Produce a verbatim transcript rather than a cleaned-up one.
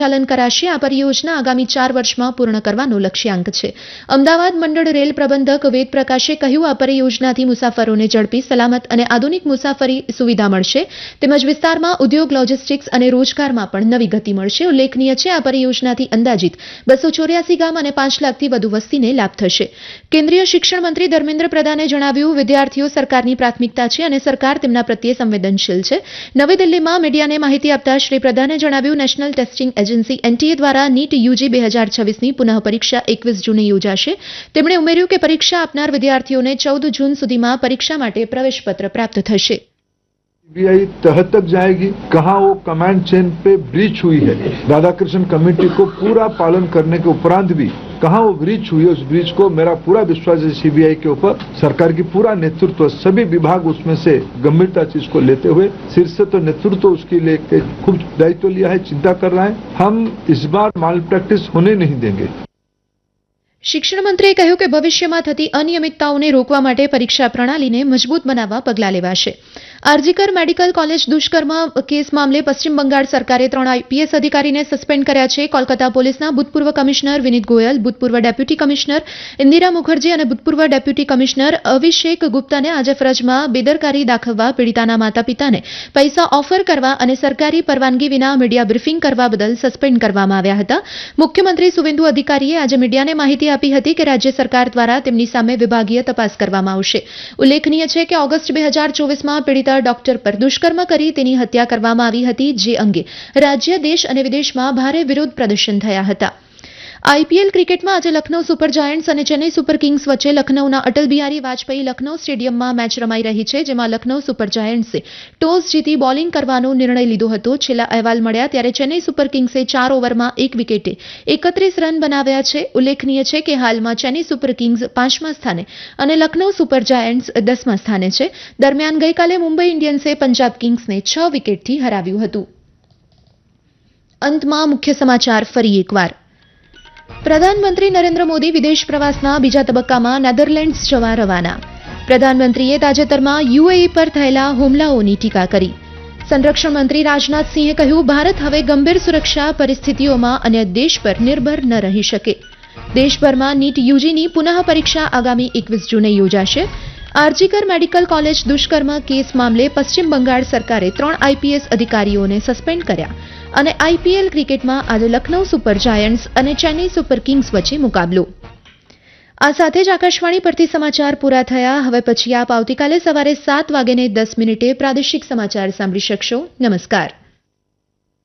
સંચાલન કરાશે। આ પરિયોજના આગામી ચાર વર્ષમાં પૂર્ણ કરવાનો લક્ષ્યાંક છે। અમદાવાદ મંડળ રેલ પ્રબંધક વેદ પ્રકાશે કહ્યું, આ પરિયોજનાથી મુસાફરોને ઝડપી, સલામત અને આધુનિક મુસાફરી સુવિધા મળશે, તેમજ વિસ્તારમાં ઉદ્યોગ, લોજિસ્ટિક્સ અને રોજગારમાં પણ નવી ગતિ મળશે। ઉલ્લેખનીય છે, આ પરિયોજનાથી અંદાજિત બસો ચોર્યાસી ગામ અને પાંચ લાખથી વધુ વસ્તીને લાભ થશે। કેન્દ્રીય શિક્ષણ મંત્રી ધર્મેન્દ્ર પ્રધાને જણાવ્યું, વિદ્યાર્થીઓ સરકારની પ્રાથમિકતા છે અને સરકાર તેમના પ્રત્યે સંવેદનશીલ છે। નવી દિલ્હીમાં મીડિયાને માહિતી આપતા શ્રી પ્રધાને જણાવ્યું, નેશનલ ટેસ્ટિંગ એજન્સી એનટીએ દ્વારા નીટ યુજી બે હજાર છવ્વીસની પુનઃ પરીક્ષા એકવીસ જૂને યોજાશે। તેમણે ઉમેર્યું કે પરીક્ષા આપનાર વિદ્યાર્થીઓને ચૌદ જૂન સુધીમાં પરીક્ષા માટે પ્રવેશપત્ર પ્રાપ્ત થશે। सीबीआई तह तक जाएगी, कहां वो कमांड चेन पे ब्रीच हुई है, राधाकृष्ण कमेटी को पूरा पालन करने के उपरांत भी कहां वो ब्रीच हुई है, उस ब्रीच को मेरा पूरा विश्वास है सीबीआई के ऊपर। सरकार की पूरा नेतृत्व, सभी विभाग उसमें से गंभीरता से इसको लेते हुए शीर्ष तो नेतृत्व उसके लेके खूब दायित्व लिया है, चिंता कर रहा है। हम इस बार माल प्रैक्टिस होने नहीं देंगे। શિક્ષણ મંત્રીએ કહ્યું કે ભવિષ્યમાં થતી અનિયમિતતાઓને રોકવા માટે પરીક્ષા પ્રણાલીને મજબૂત બનાવવા પગલાં લેવાશે। આરજીકર મેડિકલ કોલેજ દુષ્કર્મ કેસ મામલે પશ્ચિમ બંગાળ સરકારે ત્રણ આઈપીએસ અધિકારીને સસ્પેન્ડ કર્યા છે। કોલકાતા પોલીસના ભૂતપૂર્વ કમિશનર વિનીત ગોયલ, ભૂતપૂર્વ ડેપ્યુટી કમિશનર ઇન્દિરા મુખર્જી અને ભૂતપૂર્વ ડેપ્યુટી કમિશનર અભિષેક ગુપ્તાને આજે ફરજમાં બેદરકારી દાખવવા, પીડિતાના માતા પિતાને પૈસા ઓફર કરવા અને સરકારી પરવાનગી વિના મીડિયા બ્રીફિંગ કરવા બદલ સસ્પેન્ડ કરવામાં આવ્યા હતા। મુખ્યમંત્રી સુવેન્દુ અધિકારીએ આજે મીડિયાને માહિતી આપી હતી કે રાજ્ય સરકાર દ્વારા તેમની સામે વિભાગીય તપાસ કરવામાં આવશે। ઉલ્લેખનીય છે કે ઓગસ્ટ બે હજાર ચોવીસમાં પીડિતા ડોક્ટર પર દુષ્કર્મ કરી તેની હત્યા કરવામાં આવી હતી, જે અંગે રાજ્ય, દેશ અને વિદેશમાં ભારે વિરોધ પ્રદર્શન થયા હતા। આઈપીએલ ક્રિકેટમાં આજે લખનૌ સુપર જાયન્ટ્સ અને ચેન્નઈ સુપર કિંગ્સ વચ્ચે લખનૌના અટલ બિહારી વાજપેયી લખનૌ સ્ટેડિયમમાં મેચ રમાઈ રહી છે, જેમાં લખનૌ સુપર જાયન્ટ્સે ટોસ જીતી બોલિંગ કરવાનો નિર્ણય લીધો હતો। છેલ્લા અહેવાલ મળ્યા ત્યારે ચેન્નઈ સુપર કિંગ્સે ચાર ઓવરમાં એક વિકેટે એકત્રીસ રન બનાવ્યા છે। ઉલ્લેખનીય છે કે હાલમાં ચેન્નઈ સુપર કિંગ્સ પાંચમા સ્થાને અને લખનૌ સુપર જાયન્ટ્સ દસમા સ્થાને છે। દરમિયાન ગઈકાલે મુંબઈ ઇન્ડિયન્સે પંજાબ કિંગ્સને છ વિકેટથી હરાવ્યું હતું। અંતમાં મુખ્ય સમાચાર ફરી એકવાર। પ્રધાનમંત્રી નરેન્દ્ર મોદી વિદેશ પ્રવાસના બીજા તબક્કામાં નેધરલેન્ડ્સ જવા રવાના। પ્રધાનમંત્રીએ તાજેતરમાં યુએઈ પર થયેલા હુમલાઓની ટીકા કરી। સંરક્ષણ મંત્રી રાજનાથ સિંહે કહ્યું, ભારત હવે ગંભીર સુરક્ષા પરિસ્થિતિઓમાં અન્ય દેશ પર નિર્ભર ન રહી શકે। દેશભરમાં નીટ યુજીની પુનઃ પરીક્ષા આગામી એકવીસ જૂને યોજાશે। આરજીકર મેડિકલ કોલેજ દુષ્કર્મ કેસ મામલે પશ્ચિમ બંગાળ સરકારે ત્રણ આઈપીએસ અધિકારીઓને સસ્પેન્ડ કર્યા અને આઈપીએલ ક્રિકેટમાં આજે લખનૌ સુપર જાયન્ટ્સ અને ચેન્નઈ સુપર કિંગ્સ વચ્ચે મુકાબલો। આ સાથે જ આકાશવાણી પરથી સમાચાર પૂરા થયા। હવે પછી આપ આવતીકાલે સવારે સાત વાગ્યે દસ મિનિટે પ્રાદેશિક સમાચાર સાંભળી શકશો। નમસ્કાર।